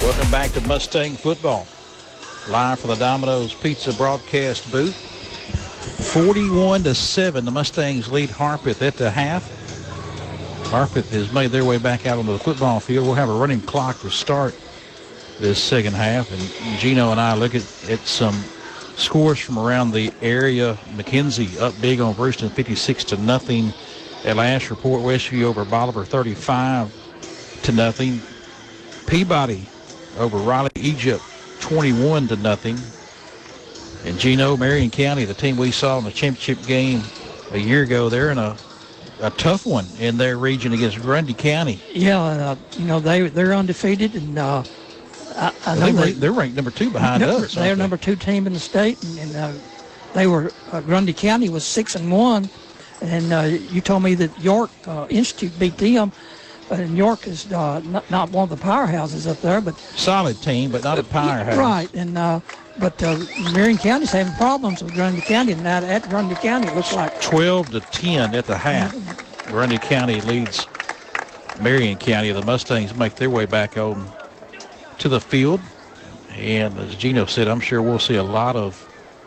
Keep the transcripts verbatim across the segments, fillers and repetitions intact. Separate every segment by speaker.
Speaker 1: Welcome back to Mustang Football. Live from the Domino's Pizza broadcast booth. forty-one to seven, the Mustangs lead Harpeth at the half. Harpeth has made their way back out onto the football field. We'll have a running clock to start this second half. And Gino and I look at, at some scores from around the area. McKenzie up big on Brewston, fifty-six to nothing. At last report, Westview over Bolivar, thirty-five to nothing. Peabody over Riley Egypt, twenty-one to nothing. And Gino, Marion County, the team we saw in the championship game a year ago, they're in a, a tough one in their region against Grundy County.
Speaker 2: Yeah, uh, you know, they, they're undefeated, and uh, I, I know
Speaker 1: they,
Speaker 2: they,
Speaker 1: they're ranked number two behind
Speaker 2: no,
Speaker 1: us.
Speaker 2: They're
Speaker 1: they?
Speaker 2: number two team in the state, and, and uh, they were, uh, Grundy County was six and one, and uh, you told me that York uh, Institute beat them. And York is uh, not, not one of the powerhouses up there, but
Speaker 1: solid team, but not a powerhouse.
Speaker 2: Right, and uh, but uh, Marion County's having problems with Grundy County, and now at Grundy County it looks like
Speaker 1: twelve to ten at the half. Grundy County leads Marion County. The Mustangs make their way back on to the field, and as Gino said, I'm sure we'll see a lot of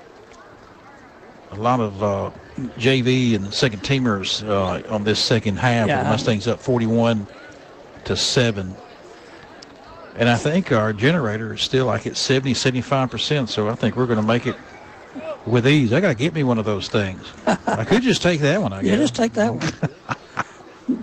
Speaker 1: a lot of uh, J V and second teamers uh, on this second half.
Speaker 2: Yeah.
Speaker 1: The Mustangs up forty-one to seven. And I think our generator is still like at seventy, seventy-five percent. So I think we're going to make it with ease. I got to get me one of those things. I could just take that one, I guess.
Speaker 2: Yeah, just take that one.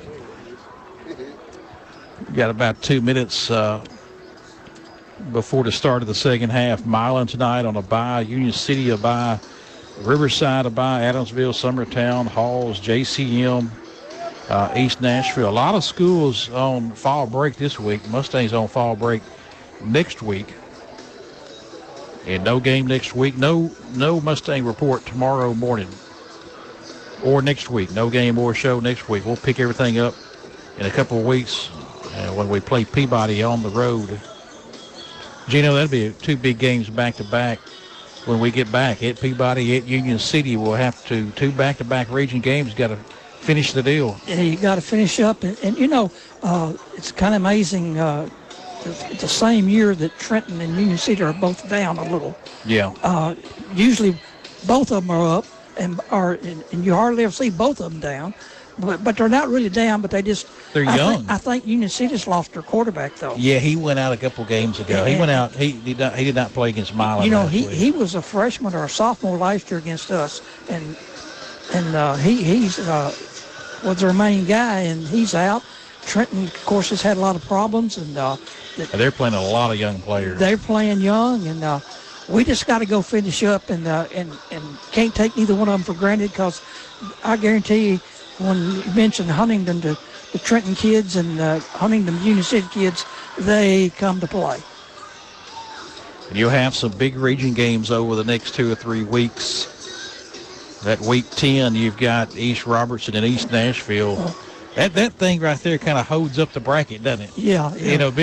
Speaker 1: Got about two minutes uh, before the start of the second half. Milan tonight on a bye. Union City a bye. Riverside a bye. Adamsville, Summertown, Halls, J C M, uh, East Nashville. A lot of schools on fall break this week. Mustangs on fall break next week. And no game next week. No, no Mustang report tomorrow morning or next week. No game or show next week. We'll pick everything up in a couple of weeks uh, when we play Peabody on the road. Gino, that'll be two big games back to back. When we get back at Peabody, at Union City, we'll have to two back-to-back region games. Got to finish the deal.
Speaker 2: Yeah, you got to finish up, and, and you know, uh, it's kind of amazing. Uh, it's the same year that Trenton and Union City are both down a little.
Speaker 1: Yeah.
Speaker 2: Uh, usually, both of them are up, and are and, and you hardly ever see both of them down. But but they're not really down, but they just
Speaker 1: they're
Speaker 2: I
Speaker 1: young.
Speaker 2: Think, I think Union City's lost their quarterback though.
Speaker 1: Yeah, he went out a couple games ago.
Speaker 2: And,
Speaker 1: he went out. He did not. He did not play against Milan.
Speaker 2: You know,
Speaker 1: last
Speaker 2: he,
Speaker 1: week.
Speaker 2: he was a freshman or a sophomore last year against us, and and uh, he he's uh, was their main guy, and he's out. Trenton, of course, has had a lot of problems, and uh,
Speaker 1: they're playing a lot of young players.
Speaker 2: They're playing young, and uh, we just got to go finish up, and uh, and and can't take neither one of them for granted, because I guarantee you, when you mention Huntington to the Trenton kids and uh, Huntington Union City kids, they come to play.
Speaker 1: And you'll have some big region games over the next two or three weeks. That week ten, you've got East Robertson and East Nashville.
Speaker 2: Oh.
Speaker 1: That that thing right there kind of holds up the bracket, doesn't it?
Speaker 2: Yeah. yeah.
Speaker 1: You know,